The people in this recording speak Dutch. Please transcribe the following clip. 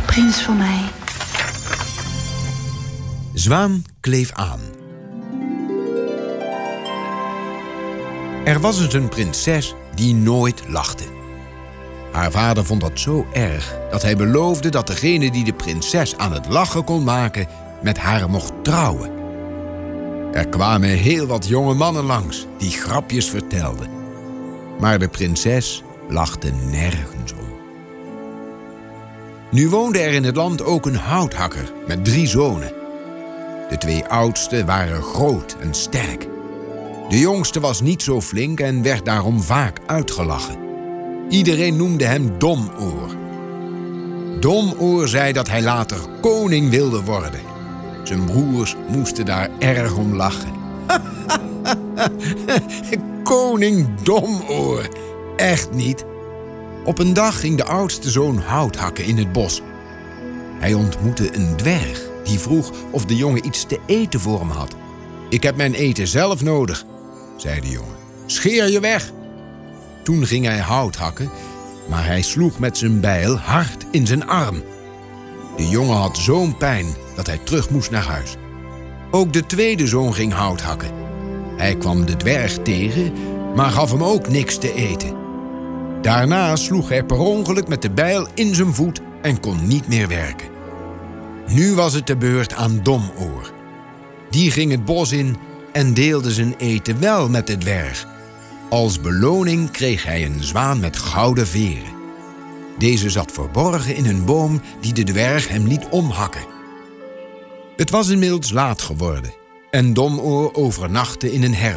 prins van mij. Zwaan kleef aan. Er was eens een prinses die nooit lachte. Haar vader vond dat zo erg dat hij beloofde dat degene die de prinses aan het lachen kon maken met haar mocht trouwen. Er kwamen heel wat jonge mannen langs die grapjes vertelden. Maar de prinses lachte nergens om. Nu woonde er in het land ook een houthakker met 3 zonen. De 2 oudste waren groot en sterk. De jongste was niet zo flink en werd daarom vaak uitgelachen. Iedereen noemde hem Domoor. Domoor zei dat hij later koning wilde worden. Zijn broers moesten daar erg om lachen. Koning Domoor. Echt niet. Op een dag ging de oudste zoon hout hakken in het bos. Hij ontmoette een dwerg die vroeg of de jongen iets te eten voor hem had. Ik heb mijn eten zelf nodig, zei de jongen. Scheer je weg. Toen ging hij hout hakken, maar hij sloeg met zijn bijl hard in zijn arm. De jongen had zo'n pijn dat hij terug moest naar huis. Ook de tweede zoon ging hout hakken. Hij kwam de dwerg tegen, maar gaf hem ook niks te eten. Daarna sloeg hij per ongeluk met de bijl in zijn voet en kon niet meer werken. Nu was het de beurt aan Domoor. Die ging het bos in en deelde zijn eten wel met de dwerg. Als beloning kreeg hij een zwaan met gouden veren. Deze zat verborgen in een boom die de dwerg hem liet omhakken. Het was inmiddels laat geworden en Domoor overnachtte in een herberg.